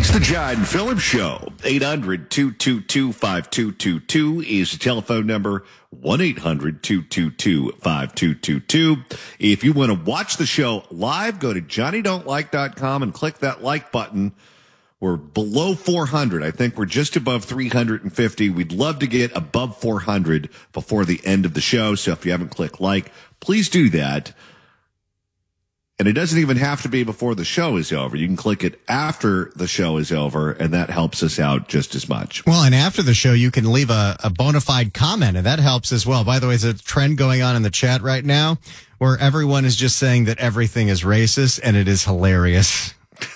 It's the John Phillips Show. 800-222-5222 is the telephone number. 1-800-222-5222. If you want to watch the show live, go to johnnydon'tlike.com and click that like button. We're below 400. I think we're just above 350. We'd love to get above 400 before the end of the show. So if you haven't clicked like, please do that. And it doesn't even have to be before the show is over. You can click it after the show is over, and that helps us out just as much. Well, and after the show, you can leave a bona fide comment, and that helps as well. By the way, there's a trend going on in the chat right now where everyone is just saying that everything is racist, and it is hilarious.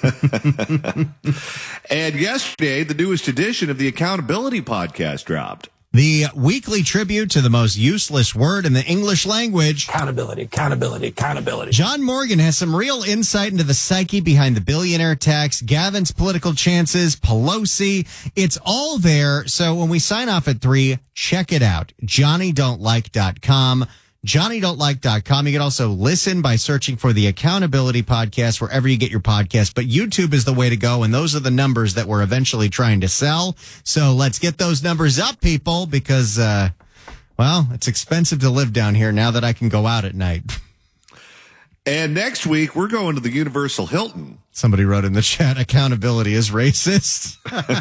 And yesterday, the newest edition of the Accountability Podcast dropped. The weekly tribute to the most useless word in the English language. Accountability, accountability, accountability. John Morgan has some real insight into the psyche behind the billionaire tax, Gavin's political chances, Pelosi. It's all there. So when we sign off at 3, check it out. JohnnyDon'tLike.com. JohnnyDon'tLike.com. You can also listen by searching for the Accountability Podcast wherever you get your podcast. But YouTube is the way to go, and those are the numbers that we're eventually trying to sell. So let's get those numbers up, people, because, well, it's expensive to live down here now that I can go out at night. And next week, we're going to the Universal Hilton. Somebody wrote in the chat, accountability is racist.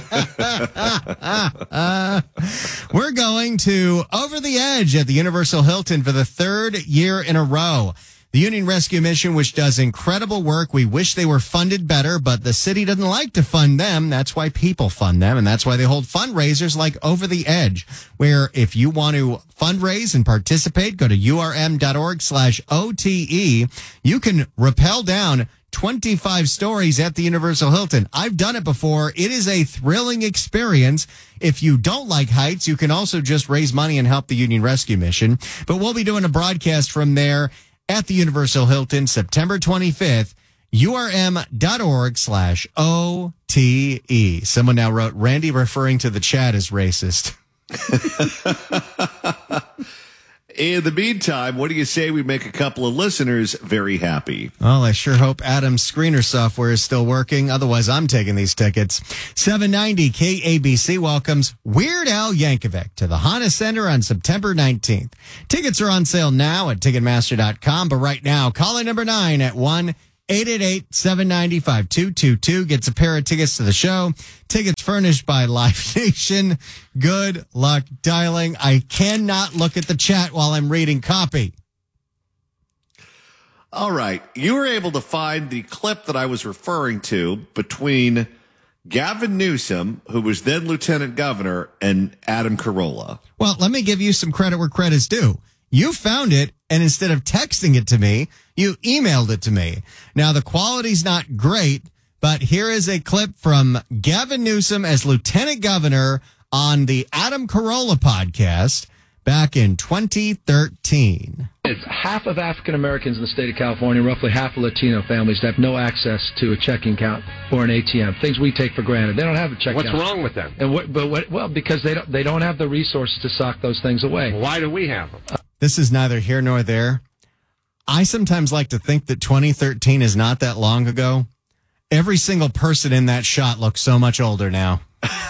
We're going to Over the Edge at the Universal Hilton for the 3rd year in a row. The Union Rescue Mission, which does incredible work. We wish they were funded better, but the city doesn't like to fund them. That's why people fund them, and that's why they hold fundraisers like Over the Edge, where if you want to fundraise and participate, go to urm.org/OTE. You can rappel down 25 stories at the Universal Hilton. I've done it before. It is a thrilling experience. If you don't like heights, you can also just raise money and help the Union Rescue Mission. But we'll be doing a broadcast from there at the Universal Hilton, September 25th, urm.org/OTE. Someone now wrote, Randy referring to the chat as racist. In the meantime, what do you say we make a couple of listeners very happy? Well, I sure hope Adam's screener software is still working. Otherwise, I'm taking these tickets. 790 KABC welcomes Weird Al Yankovic to the Honda Center on September 19th. Tickets are on sale now at Ticketmaster.com. But right now, caller number 9 at 1-888-790-5222 gets a pair of tickets to the show. Tickets furnished by Live Nation. Good luck dialing. I cannot look at the chat while I'm reading copy. All right. You were able to find the clip that I was referring to between Gavin Newsom, who was then lieutenant governor, and Adam Carolla. Well, let me give you some credit where credit's due. You found it, and instead of texting it to me, you emailed it to me. Now, the quality's not great, but here is a clip from Gavin Newsom as lieutenant governor on the Adam Carolla podcast back in 2013. It's half of African Americans in the state of California, roughly half of Latino families that have no access to a checking account or an ATM. Things we take for granted. They don't have a checking account. What's wrong with them? And well, because they don't have the resources to sock those things away. Why do we have them? This is neither here nor there. I sometimes like to think that 2013 is not that long ago. Every single person in that shot looks so much older now.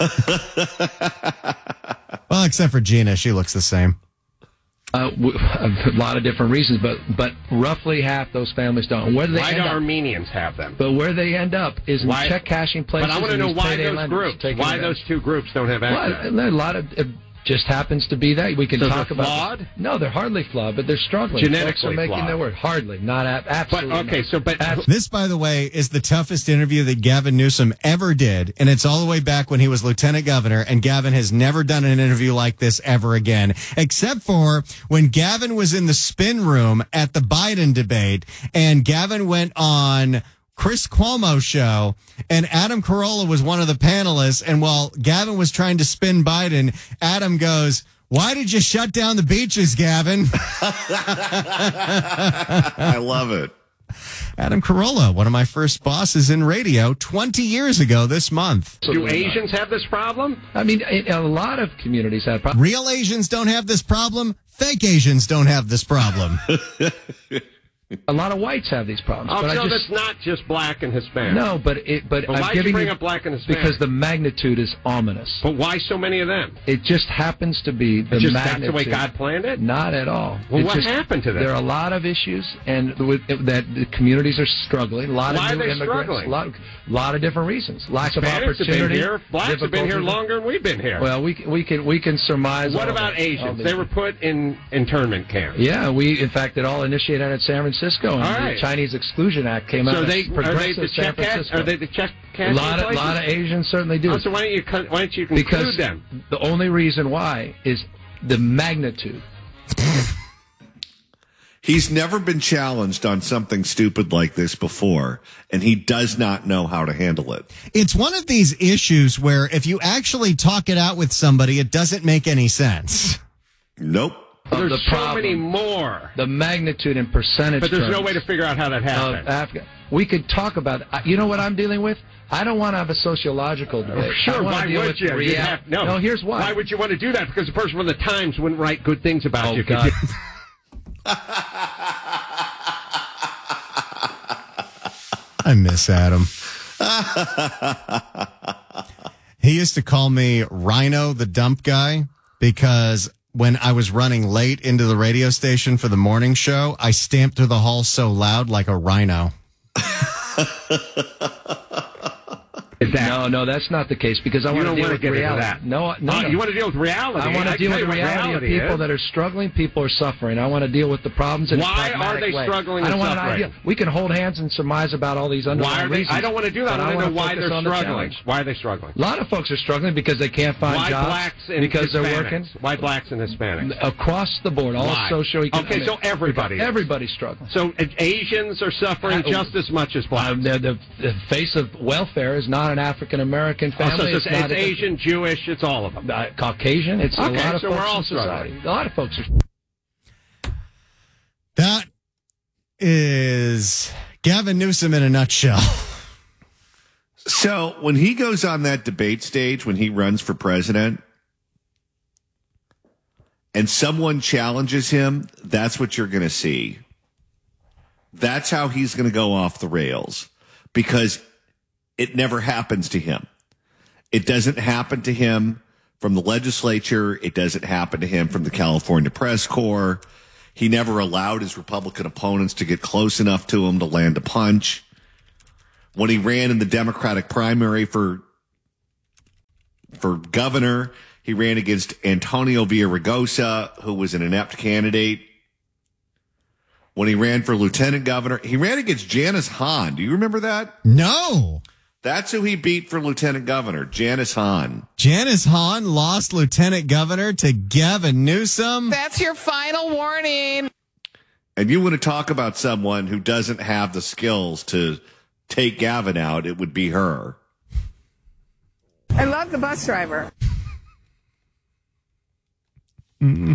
Well, except for Gina. She looks the same. A lot of different reasons, but roughly half those families don't. Why do Armenians have them? But where they end up is in check cashing places. But I want to know why those groups. Why those two groups don't have access? Well, a lot of just happens to be that we can talk about. Flawed? No, they're hardly flawed, but they're struggling. Genetically making flawed. Their word. Hardly, not absolutely. But okay, not. This, by the way, is the toughest interview that Gavin Newsom ever did, and it's all the way back when he was lieutenant governor. And Gavin has never done an interview like this ever again, except for when Gavin was in the spin room at the Biden debate, and Gavin went on Chris Cuomo's show, and Adam Carolla was one of the panelists. And while Gavin was trying to spin Biden, Adam goes, "Why did you shut down the beaches, Gavin?" I love it. Adam Carolla, one of my first bosses in radio 20 years ago this month. Do Asians have this problem? I mean, a lot of communities have problems. Real Asians don't have this problem. Fake Asians don't have this problem. A lot of whites have these problems. Oh, but so that's not just black and Hispanic. No, but why did you bring up black and Hispanic? Because the magnitude is ominous. But why so many of them? It just happens to be the magnitude. That's the way God planned it? Not at all. Well, what happened to them? There are a lot of issues, and that the communities are struggling. A lot Why of new are they immigrants. struggling? A lot of different reasons. Lack of Hispanics opportunity. have been here. Blacks have been here longer than we've been here. Well, we can surmise. What about Asians? They were put in internment camps. Yeah, in fact, it all initiated out at San Francisco, and the Chinese Exclusion Act came out. So are they the San Francisco. Are they the check cash? A lot of Asians certainly do. Oh, so why don't you include them? The only reason why is the magnitude. He's never been challenged on something stupid like this before, and he does not know how to handle it. It's one of these issues where if you actually talk it out with somebody, it doesn't make any sense. Nope. There's so many more. The magnitude and percentage. But there's no way to figure out how that happened. We could talk about it. You know what I'm dealing with? I don't want to have a sociological debate. Sure, why would you? No, here's why. Why would you want to do that? Because the person from the Times wouldn't write good things about you. God. I miss Adam. He used to call me Rhino the Dump Guy because when I was running late into the radio station for the morning show, I stamped through the hall so loud like a rhino. No, that's not the case because I want to deal with reality. No, you want to deal with reality. I want to deal with the reality of people that are struggling. People are suffering. I want to deal with the problems in a pragmatic way. Struggling? I don't want an idea. We can hold hands and surmise about all these underlying reasons. I don't want to do that. I want to know why they're struggling. Why are they struggling? A lot of folks are struggling because they can't find jobs. Blacks and because Hispanics? They're working. Why blacks and Hispanics? Across the board, all socioeconomic. Okay, so everybody's struggling. So Asians are suffering just as much as blacks. The face of welfare is not an African American family. It's Asian, Jewish, it's all of them. Caucasian, it's a lot of so folks we're all in society. struggling. A lot of folks are. That is Gavin Newsom in a nutshell. So when he goes on that debate stage, when he runs for president, and someone challenges him, that's what you're going to see. That's how he's going to go off the rails because it never happens to him. It doesn't happen to him from the legislature. It doesn't happen to him from the California Press Corps. He never allowed his Republican opponents to get close enough to him to land a punch. When he ran in the Democratic primary for governor, he ran against Antonio Villaraigosa, who was an inept candidate. When he ran for lieutenant governor, he ran against Janice Hahn. Do you remember that? No. That's who he beat for lieutenant governor, Janice Hahn. Janice Hahn lost lieutenant governor to Gavin Newsom. That's your final warning. And you want to talk about someone who doesn't have the skills to take Gavin out, it would be her. I love the bus driver. Mm-hmm.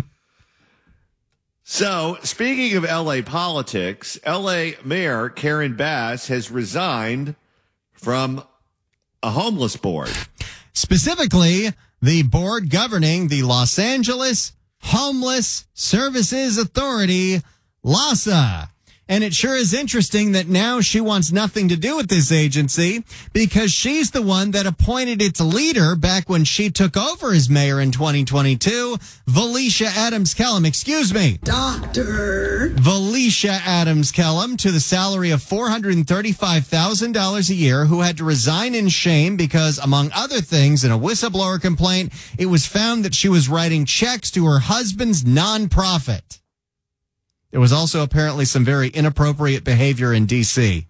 So, speaking of L.A. politics, L.A. Mayor Karen Bass has resigned from a homeless board. Specifically, the board governing the Los Angeles Homeless Services Authority, LAHSA. And it sure is interesting that now she wants nothing to do with this agency because she's the one that appointed its leader back when she took over as mayor in 2022, Valicia Adams-Kellum. Excuse me. Doctor. Valicia Adams-Kellum to the salary of $435,000 a year, who had to resign in shame because, among other things, in a whistleblower complaint, it was found that she was writing checks to her husband's nonprofit. There was also apparently some very inappropriate behavior in D.C.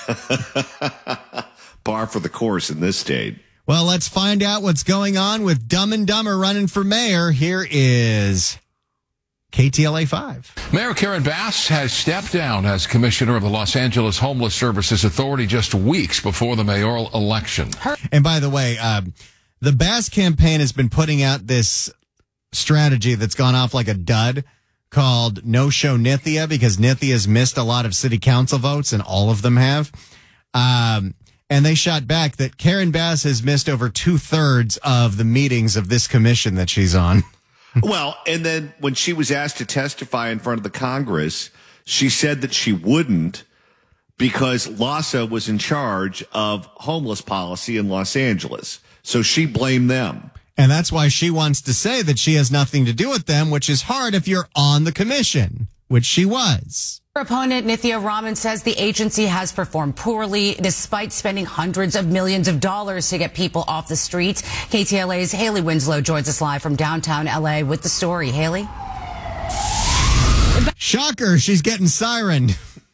Par for the course in this state. Well, let's find out what's going on with Dumb and Dumber running for mayor. Here is KTLA 5. Mayor Karen Bass has stepped down as commissioner of the Los Angeles Homeless Services Authority just weeks before the mayoral election. And by the way, the Bass campaign has been putting out this strategy that's gone off like a dud, called No Show Nithya, because Nithya's missed a lot of city council votes, and all of them have. And they shot back that Karen Bass has missed over 2/3 of the meetings of this commission that she's on. Well, and then when she was asked to testify in front of the Congress, She said that she wouldn't because LAHSA was in charge of homeless policy in Los Angeles. So she blamed them. And that's why she wants to say that she has nothing to do with them, which is hard if you're on the commission, which she was. Her opponent, Nithya Raman, says the agency has performed poorly despite spending hundreds of millions of dollars to get people off the streets. KTLA's Haley Winslow joins us live from downtown L.A. with the story. Haley? Shocker, she's getting sirened.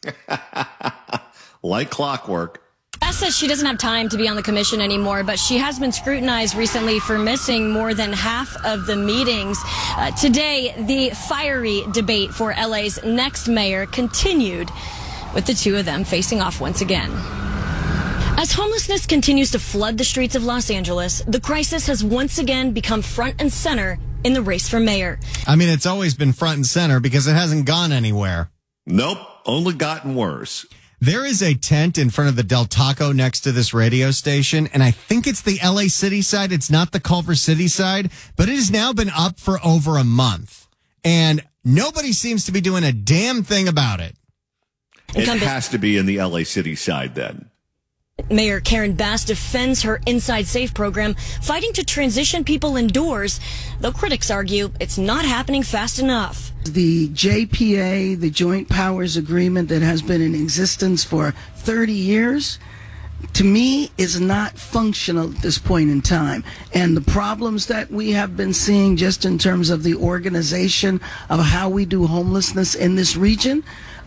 Like clockwork. Bass says she doesn't have time to be on the commission anymore, but she has been scrutinized recently for missing more than half of the meetings. Today, the fiery debate for LA's next mayor continued, with the two of them facing off once again. As homelessness continues to flood the streets of Los Angeles, the crisis has once again become front and center in the race for mayor. I mean, it's always been front and center because it hasn't gone anywhere. Nope, only gotten worse. There is a tent in front of the Del Taco next to this radio station, and I think it's the LA City side. It's not the Culver City side, but it has now been up for over a month, and nobody seems to be doing a damn thing about it. It has to be in the LA City side then. Mayor Karen Bass defends her Inside Safe program, fighting to transition people indoors, though critics argue it's not happening fast enough. The JPA, the Joint Powers Agreement that has been in existence for 30 years, to me, is not functional at this point in time. And the problems that we have been seeing just in terms of the organization of how we do homelessness in this region,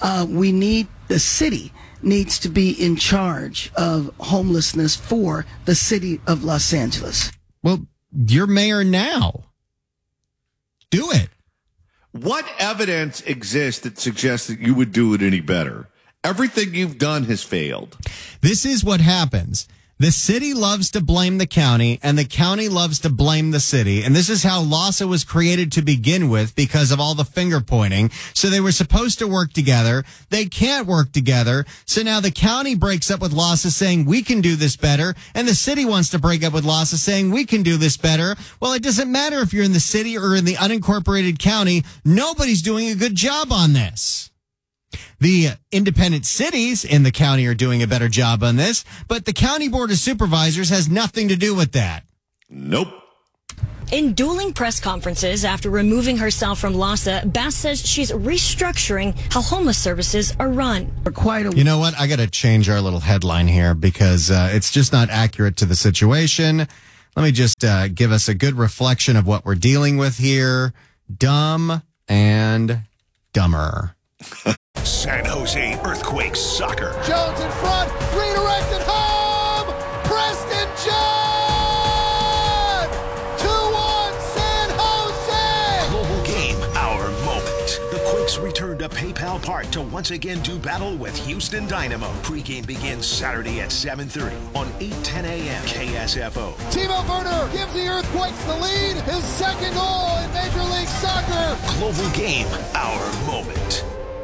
the city needs to be in charge of homelessness for the city of Los Angeles. Well, you're mayor now. Do it. What evidence exists that suggests that you would do it any better? Everything you've done has failed. This is what happens. The city loves to blame the county, and the county loves to blame the city. And this is how LAHSA was created to begin with because of all the finger pointing. So they were supposed to work together. They can't work together. So now the county breaks up with LAHSA saying, we can do this better. And the city wants to break up with LAHSA saying, we can do this better. Well, it doesn't matter if you're in the city or in the unincorporated county. Nobody's doing a good job on this. The independent cities in the county are doing a better job on this, but the county board of supervisors has nothing to do with that. Nope. In dueling press conferences after removing herself from LAHSA, Bass says she's restructuring how homeless services are run. You know what? I got to change our little headline here because it's just not accurate to the situation. Let me just give us a good reflection of what we're dealing with here. Dumb and dumber. San Jose Earthquakes soccer. Jones in front, redirected home. Preston John. 2-1 San Jose. Global game, our moment. The Quakes return to PayPal Park to once again do battle with Houston Dynamo. Pre-game begins Saturday at 7:30 on 8:10 a.m. KSFO. Timo Werner gives the Earthquakes the lead. His second goal in Major League Soccer. Global game, our moment.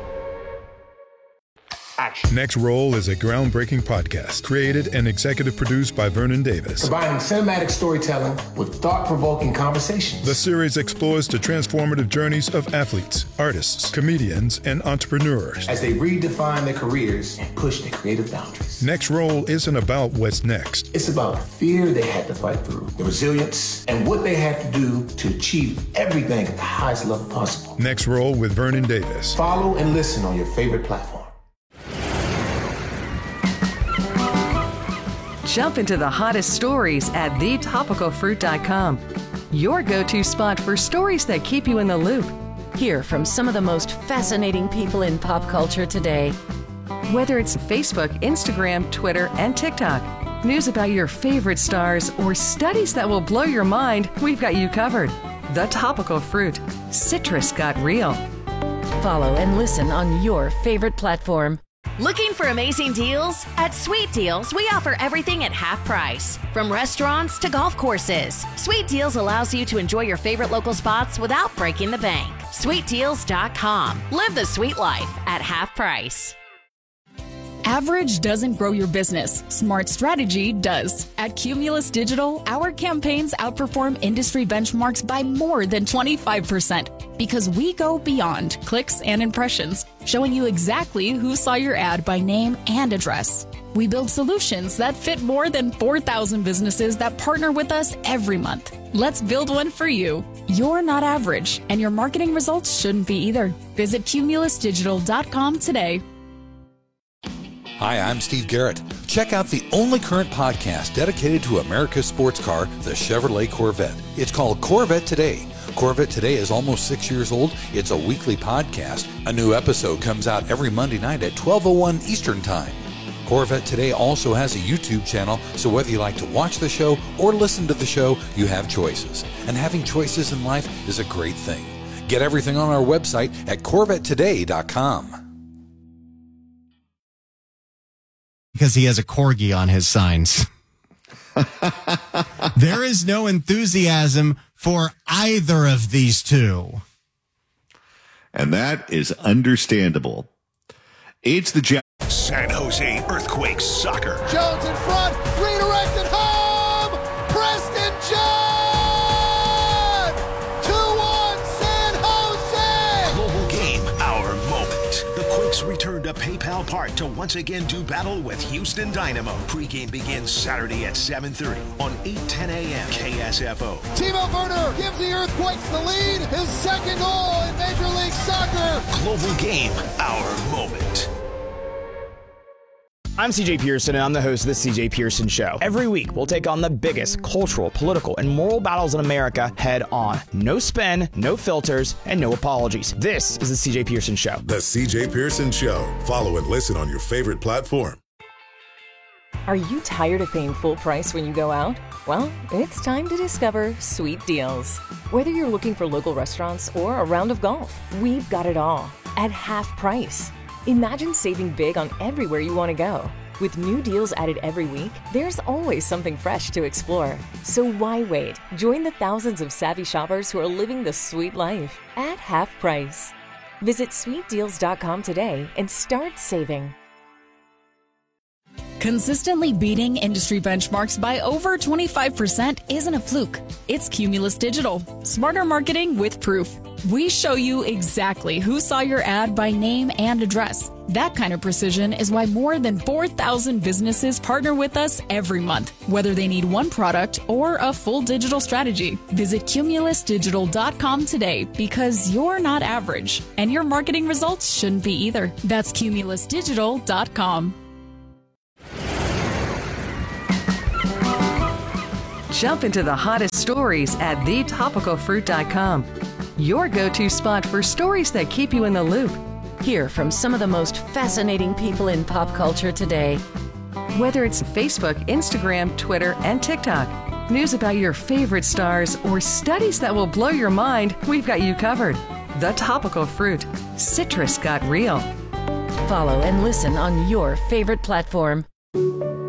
Action. Next Roll is a groundbreaking podcast created and executive produced by Vernon Davis. Combining cinematic storytelling with thought-provoking conversations. The series explores the transformative journeys of athletes, artists, comedians, and entrepreneurs as they redefine their careers and push their creative boundaries. Next Roll isn't about what's next. It's about the fear they had to fight through, the resilience, and what they had to do to achieve everything at the highest level possible. Next Roll with Vernon Davis. Follow and listen on your favorite platform. Jump into the hottest stories at thetopicalfruit.com. Your go-to spot for stories that keep you in the loop. Hear from some of the most fascinating people in pop culture today. Whether it's Facebook, Instagram, Twitter, and TikTok, news about your favorite stars, or studies that will blow your mind, we've got you covered. The Topical Fruit. Citrus got real. Follow and listen on your favorite platform. Looking for amazing deals? At Sweet Deals, we offer everything at half price. From restaurants to golf courses, Sweet Deals allows you to enjoy your favorite local spots without breaking the bank. SweetDeals.com. Live the sweet life at half price. Average doesn't grow your business. Smart strategy does. At Cumulus Digital, our campaigns outperform industry benchmarks by more than 25% because we go beyond clicks and impressions. showing you exactly who saw your ad by name and address. We build solutions that fit more than 4,000 businesses that partner with us every month. Let's build one for you. You're not average, and your marketing results shouldn't be either. Visit cumulusdigital.com today. Hi, I'm Steve Garrett. Check out the only current podcast dedicated to America's sports car, the Chevrolet Corvette. It's called Corvette Today. Corvette Today is almost 6 years old. It's a weekly podcast. A new episode comes out every Monday night at 12:01 Eastern Time. Corvette Today also has a YouTube channel, so whether you like to watch the show or listen to the show, you have choices. And having choices in life is a great thing. Get everything on our website at CorvetteToday.com. Because he has a corgi on his signs. There is no enthusiasm for either of these two. And that is understandable. It's the San Jose Earthquakes soccer. Jones in front, redirected home. Preston John. 2-1 San Jose. Global game, our moment. The Quakes return to PayPal Park to once again do battle with Houston Dynamo. Pre-game begins Saturday at 7:30 on 8:10 a.m. KSFO. Timo Werner gives the Earthquakes the lead. His second goal in Major League Soccer. Global game, our moment. I'm CJ Pearson, and I'm the host of The CJ Pearson Show. Every week, we'll take on the biggest cultural, political, and moral battles in America head on. No spin, no filters, and no apologies. This is The CJ Pearson Show. The CJ Pearson Show. Follow and listen on your favorite platform. Are you tired of paying full price when you go out? Well, it's time to discover Sweet Deals. Whether you're looking for local restaurants or a round of golf, we've got it all at half price. Imagine saving big on everywhere you want to go. With new deals added every week, there's always something fresh to explore. So why wait? Join the thousands of savvy shoppers who are living the sweet life at half price. Visit sweetdeals.com today and start saving. Consistently beating industry benchmarks by over 25% isn't a fluke. It's Cumulus Digital. Smarter marketing with proof. We show you exactly who saw your ad by name and address. That kind of precision is why more than 4,000 businesses partner with us every month, whether they need one product or a full digital strategy. Visit cumulusdigital.com today because you're not average, and your marketing results shouldn't be either. That's cumulusdigital.com. Jump into the hottest stories at thetopicalfruit.com. Your go-to spot for stories that keep you in the loop. Hear from some of the most fascinating people in pop culture today. Whether it's Facebook, Instagram, Twitter, and TikTok, news about your favorite stars, or studies that will blow your mind, we've got you covered. The Topical Fruit. Citrus got real. Follow and listen on your favorite platform.